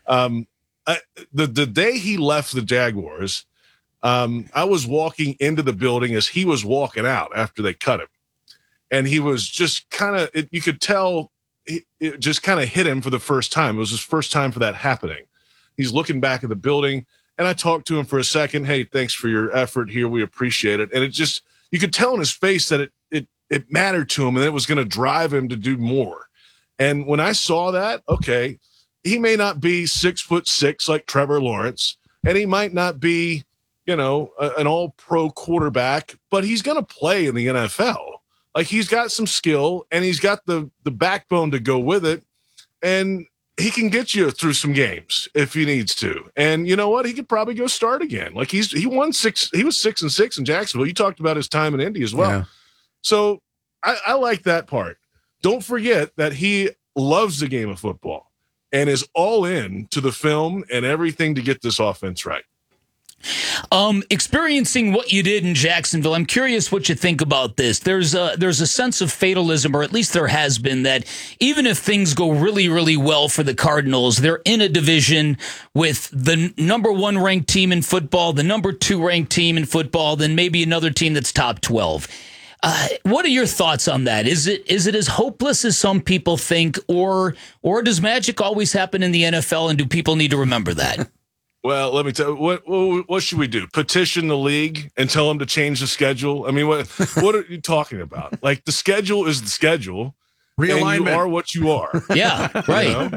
The day he left the Jaguars, I was walking into the building as he was walking out after they cut him. And he was just kind of, you could tell it just kind of hit him for the first time. It was his first time for that happening. He's looking back at the building, and I talked to him for a second. Hey, thanks for your effort here. We appreciate it. And it just, you could tell in his face that it mattered to him, and it was going to drive him to do more. And when I saw that, okay, he may not be 6'6" like Trevor Lawrence, and he might not be, an all-pro quarterback, but he's going to play in the NFL. Like, he's got some skill, and he's got the backbone to go with it, and he can get you through some games if he needs to. And you know what? He could probably go start again. Like, he won 6. He was 6-6 in Jacksonville. You talked about his time in Indy as well. Yeah. So I like that part. Don't forget that he loves the game of football and is all in to the film and everything to get this offense right. Experiencing what you did in Jacksonville, I'm curious what you think about this. There's a sense of fatalism, or at least there has been, that even if things go really, really well for the Cardinals, they're in a division with the number 1 ranked team in football, the number 2 ranked team in football, then maybe another team that's top 12. What are your thoughts on that? Is it as hopeless as some people think, or does magic always happen in the NFL, and do people need to remember that? Well, let me tell you, what should we do? Petition the league and tell them to change the schedule? I mean, what are you talking about? Like, the schedule is the schedule. Realignment. And you are what you are. Yeah, right.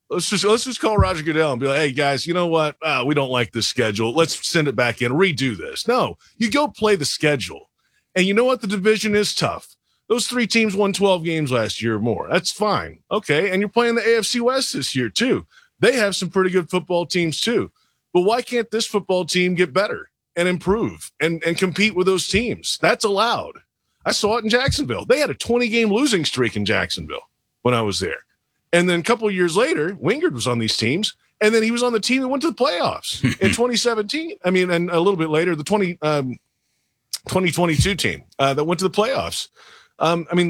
Let's just call Roger Goodell and be like, hey, guys, you know what? We don't like this schedule. Let's send it back in, redo this. No, you go play the schedule. And you know what? The division is tough. Those 3 teams won 12 games last year or more. That's fine. Okay, and you're playing the AFC West this year, too. They have some pretty good football teams, too. But why can't this football team get better and improve and compete with those teams? That's allowed. I saw it in Jacksonville. They had a 20-game losing streak in Jacksonville when I was there. And then a couple of years later, Wingard was on these teams, and then he was on the team that went to the playoffs in 2017. I mean, and a little bit later, the 2022 team that went to the playoffs. I mean,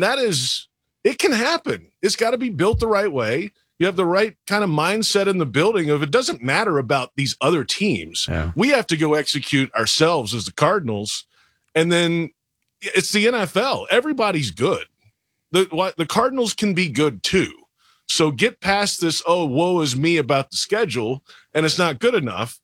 it can happen. It's got to be built the right way. You have the right kind of mindset in the building of it doesn't matter about these other teams. Yeah. We have to go execute ourselves as the Cardinals, and then it's the NFL. Everybody's good. The Cardinals can be good too. So get past this, oh, woe is me about the schedule, and it's not good enough.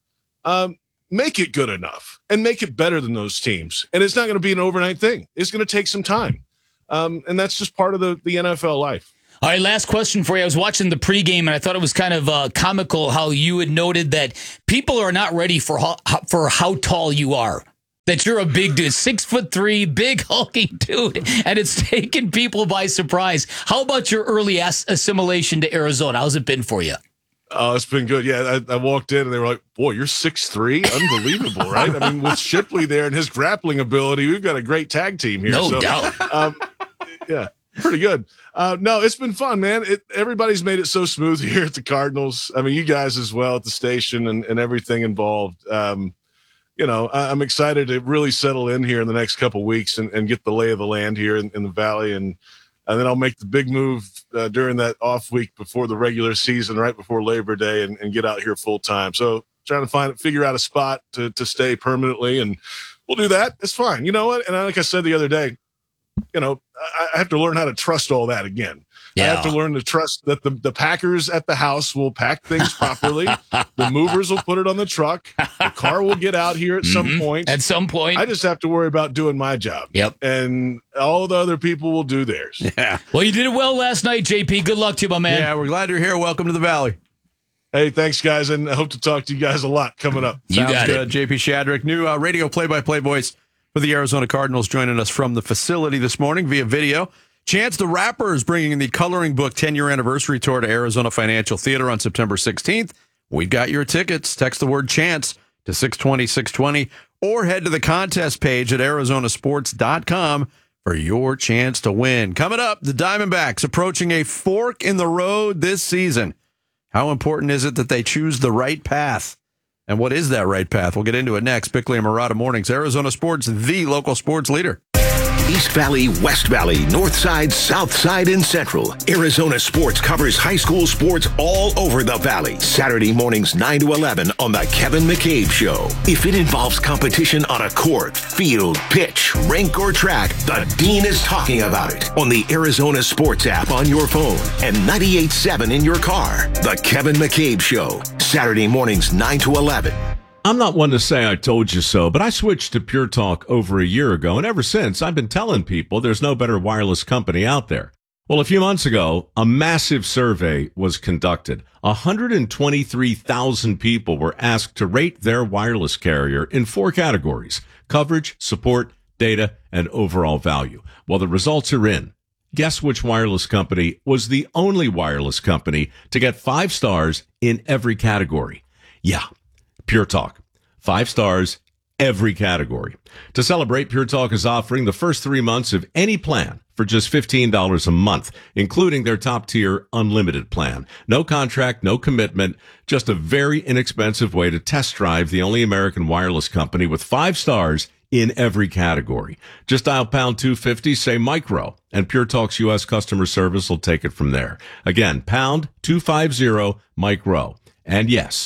Make it good enough and make it better than those teams. And it's not going to be an overnight thing. It's going to take some time. And that's just part of the NFL life. All right, last question for you. I was watching the pregame, and I thought it was kind of comical how you had noted that people are not ready for how tall you are. That you're a big dude, 6'3", big hulking dude, and it's taken people by surprise. How about your early assimilation to Arizona? How's it been for you? Oh, it's been good. Yeah, I walked in and they were like, boy, you're 6'3"? Unbelievable, right? I mean, with Shipley there and his grappling ability, we've got a great tag team here. No doubt. Yeah, pretty good. No, it's been fun, man. Everybody's made it so smooth here at the Cardinals. I mean, you guys as well at the station and everything involved. You know, I'm excited to really settle in here in the next couple of weeks and get the lay of the land here in the Valley. And then I'll make the big move during that off week before the regular season, right before Labor Day, and get out here full time. So trying to figure out a spot to stay permanently, and we'll do that. It's fine. You know what? And like I said the other day, you know, I have to learn how to trust all that again. Yeah. I have to learn to trust that the packers at the house will pack things properly. The movers will put it on the truck. The car will get out here at some point. At some point. I just have to worry about doing my job. Yep. And all the other people will do theirs. Yeah. Well, you did it well last night, JP. Good luck to you, my man. Yeah, we're glad you're here. Welcome to the Valley. Hey, thanks, guys, and I hope to talk to you guys a lot coming up. Sounds good. JP Shadrick, new radio play-by-play voice for the Arizona Cardinals, joining us from the facility this morning via video. Chance the Rapper is bringing the Coloring Book 10-year anniversary tour to Arizona Financial Theater on September 16th. We've got your tickets. Text the word CHANCE to 620-620 or head to the contest page at arizonasports.com for your chance to win. Coming up, the Diamondbacks approaching a fork in the road this season. How important is it that they choose the right path? And what is that right path? We'll get into it next. Bickley and Murata Mornings, Arizona Sports, the local sports leader. East Valley, West Valley, North Side, South Side, and Central. Arizona Sports covers high school sports all over the Valley. Saturday mornings 9 to 11 on The Kevin McCabe Show. If it involves competition on a court, field, pitch, rink, or track, the Dean is talking about it on the Arizona Sports app on your phone and 98.7 in your car. The Kevin McCabe Show. Saturday mornings 9 to 11. I'm not one to say I told you so, but I switched to Pure Talk over a year ago, and ever since, I've been telling people there's no better wireless company out there. Well, a few months ago, a massive survey was conducted. 123,000 people were asked to rate their wireless carrier in 4 categories: coverage, support, data, and overall value. Well, the results are in. Guess which wireless company was the only wireless company to get 5 stars in every category? Yeah, Pure Talk. 5 stars, every category. To celebrate, Pure Talk is offering the first 3 months of any plan for just $15 a month, including their top-tier unlimited plan. No contract, no commitment, just a very inexpensive way to test drive the only American wireless company with 5 stars in every category. Just dial pound 250, say micro, and Pure Talk's U.S. customer service will take it from there. Again, pound 250 micro. And yes,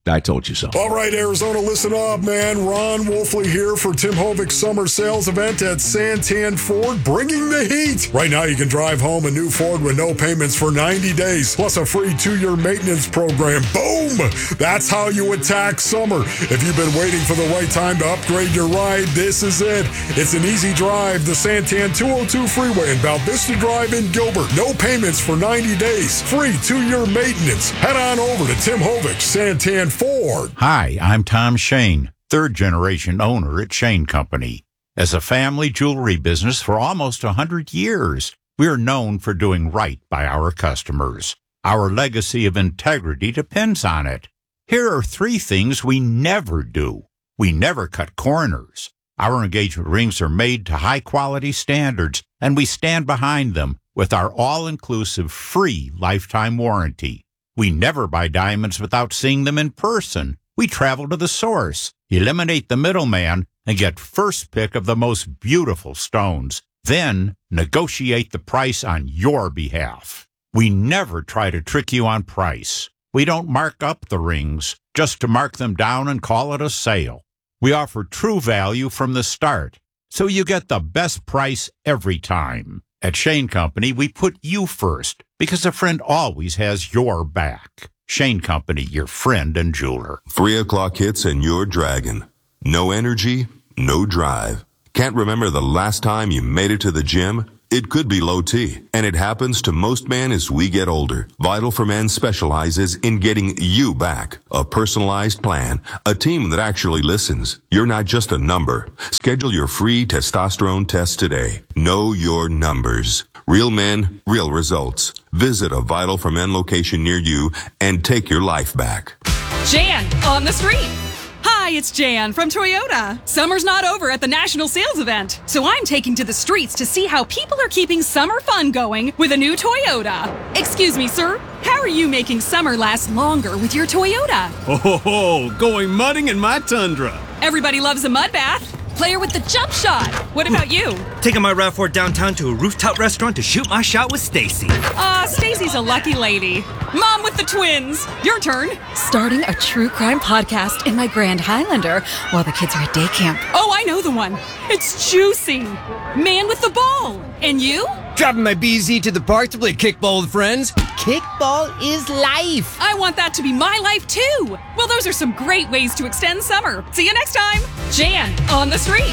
I told you so. All right, Arizona, listen up, man. Ron Wolfley here for Tim Hovic's summer sales event at Santan Ford, bringing the heat. Right now, you can drive home a new Ford with no payments for 90 days, plus a free 2-year maintenance program. Boom! That's how you attack summer. If you've been waiting for the right time to upgrade your ride, this is it. It's an easy drive, the Santan 202 freeway in Val Vista Drive in Gilbert. No payments for 90 days, free 2-year maintenance. Head on over to Tim Hovic's Santan Ford. Hi, I'm Tom Shane, third-generation owner at Shane Company. As a family jewelry business for almost 100 years, we're known for doing right by our customers. Our legacy of integrity depends on it. Here are 3 things we never do. We never cut corners. Our engagement rings are made to high-quality standards, and we stand behind them with our all-inclusive free lifetime warranty. We never buy diamonds without seeing them in person. We travel to the source, eliminate the middleman, and get first pick of the most beautiful stones. Then negotiate the price on your behalf. We never try to trick you on price. We don't mark up the rings just to mark them down and call it a sale. We offer true value from the start, so you get the best price every time. At Shane Company, we put you first because a friend always has your back. Shane Company, your friend and jeweler. 3 o'clock hits and you're dragging. No energy, no drive. Can't remember the last time you made it to the gym? It could be low T, and it happens to most men as we get older. Vital for Men specializes in getting you back. A personalized plan, a team that actually listens. You're not just a number. Schedule your free testosterone test today. Know your numbers. Real men, real results. Visit a Vital for Men location near you and take your life back. Jan on the street. Hi, it's Jan from Toyota. Summer's not over at the national sales event, so I'm taking to the streets to see how people are keeping summer fun going with a new Toyota. Excuse me, sir. How are you making summer last longer with your Toyota? Oh, going mudding in my Tundra. Everybody loves a mud bath. Player with the jump shot. What about you? Taking my RAV4 downtown to a rooftop restaurant to shoot my shot with Stacy. Stacy's a lucky lady. Mom with the twins. Your turn. Starting a true crime podcast in my Grand Highlander while the kids are at day camp. Oh, I know the one. It's Juicy. Man with the ball. And you? Dropping my BZ to the park to play kickball with friends. Kickball is life. I want that to be my life too. Well, those are some great ways to extend summer. See you next time. Jan on the street.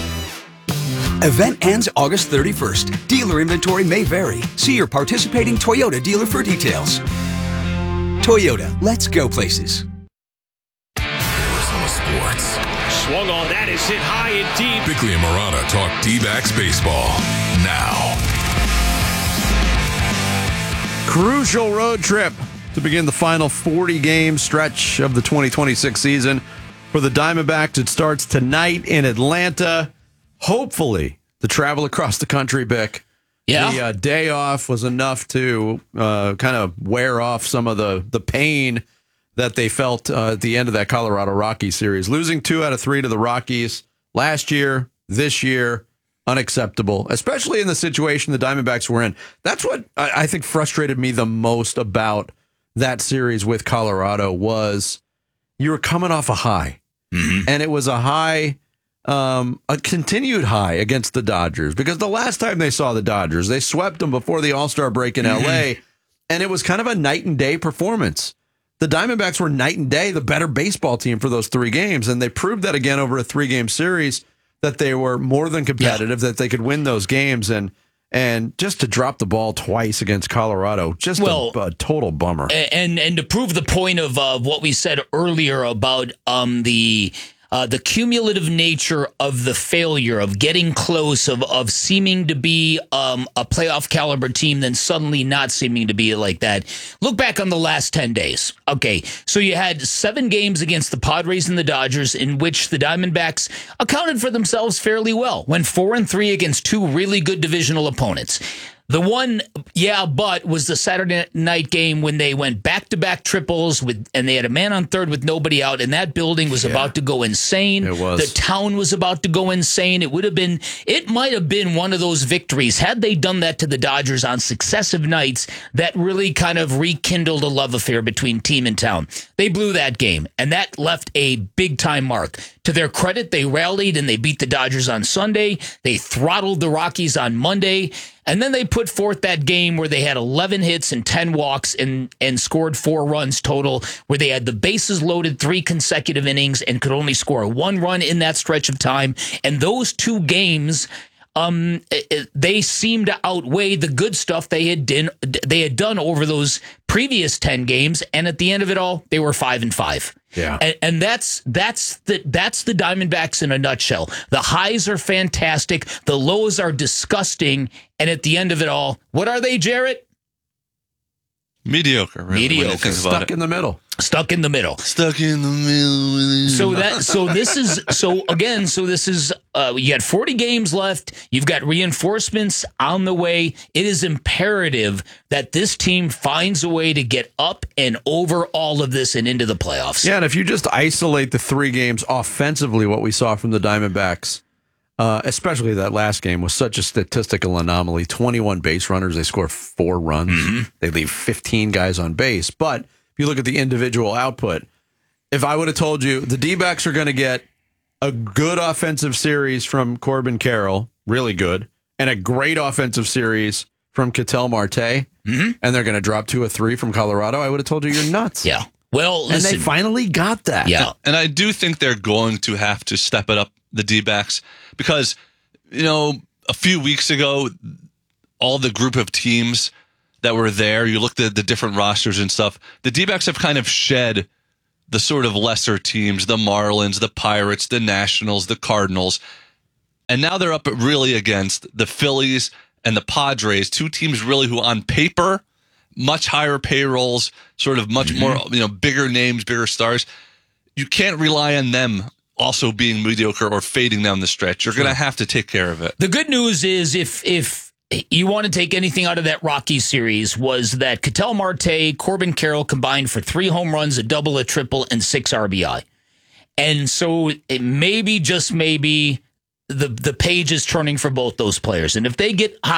Event ends August 31st. Dealer inventory may vary. See your participating Toyota dealer for details. Toyota, let's go places. Arizona Sports. Swung on that is hit high and deep. Bickley and Murata talk D-backs baseball now. Crucial road trip to begin the final 40-game stretch of the 2026 season for the Diamondbacks. It starts tonight in Atlanta. Hopefully, the travel across the country, Bick. Yeah. The day off was enough to kind of wear off some of the pain that they felt at the end of that Colorado Rockies series. Losing 2 out of 3 to the Rockies last year, this year, unacceptable, especially in the situation the Diamondbacks were in. That's what I think frustrated me the most about that series with Colorado was you were coming off a high. Mm-hmm. And it was a high, a continued high against the Dodgers, because the last time they saw the Dodgers, they swept them before the All-Star break in LA, and it was kind of a night and day performance. The Diamondbacks were night and day, the better baseball team for those 3 games, and they proved that again over a 3-game series, that they were more than competitive, that they could win those games, and just to drop the ball twice against Colorado, just a total bummer. And to prove the point of what we said earlier about the cumulative nature of the failure of getting close, of seeming to be a playoff caliber team, then suddenly not seeming to be like that. Look back on the last 10 days. Okay, so you had 7 games against the Padres and the Dodgers in which the Diamondbacks accounted for themselves fairly well. Went 4-3 against 2 really good divisional opponents. The one, but was the Saturday night game when they went back-to-back triples and they had a man on third with nobody out, and that building was about to go insane. It was. The town was about to go insane. It might have been one of those victories. Had they done that to the Dodgers on successive nights, that really kind of rekindled a love affair between team and town. They blew that game, and that left a big-time mark. To their credit, they rallied and they beat the Dodgers on Sunday. They throttled the Rockies on Monday. And then they put forth that game where they had 11 hits and 10 walks and scored 4 runs total, where they had the bases loaded 3 consecutive innings and could only score 1 run in that stretch of time. And those 2 games, they seemed to outweigh the good stuff they had done over those previous 10 games. And at the end of it all, they were 5-5. Yeah. And that's the Diamondbacks in a nutshell. The highs are fantastic. The lows are disgusting. And at the end of it all, what are they, Jarrett? Mediocre. Really, Mediocre. Stuck in the middle. Stuck in the middle. Stuck in the middle. This is you got 40 games left. You've got reinforcements on the way. It is imperative that this team finds a way to get up and over all of this and into the playoffs. Yeah, and if you just isolate the 3 games offensively, what we saw from the Diamondbacks, especially that last game, was such a statistical anomaly. 21 base runners, they score 4 runs. Mm-hmm. They leave 15 guys on base. But if you look at the individual output, if I would have told you the D-backs are going to get a good offensive series from Corbin Carroll, really good, and a great offensive series from Ketel Marte, and they're going to drop 2 or 3 from Colorado, I would have told you you're nuts. Yeah. Well, listen, and they finally got that. Yeah. And I do think they're going to have to step it up, the D-backs, because, a few weeks ago, all the group of teams that were there, you looked at the different rosters and stuff, the D-backs have kind of shed the sort of lesser teams, the Marlins, the Pirates, the Nationals, the Cardinals, and now they're up really against the Phillies and the Padres, 2 teams really who on paper, much higher payrolls, sort of much more, bigger names, bigger stars. You can't rely on them also being mediocre or fading down the stretch. You're going to have to take care of it. The good news is if you want to take anything out of that Rockies series, was that Ketel Marte, Corbin Carroll combined for 3 home runs, a double, a triple, and 6 RBI. And so it maybe, just maybe, the page is turning for both those players. And if they get hot